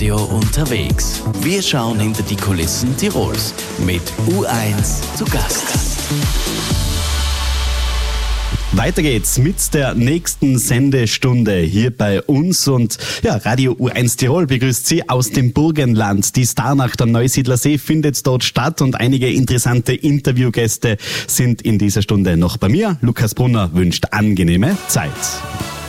Radio unterwegs. Wir schauen hinter die Kulissen Tirols mit U1 zu Gast. Weiter geht's mit der nächsten Sendestunde hier bei uns und ja, Radio U1 Tirol begrüßt Sie aus dem Burgenland. Die Starnacht am Neusiedler See findet dort statt und einige interessante Interviewgäste sind in dieser Stunde noch bei mir. Lukas Brunner wünscht angenehme Zeit.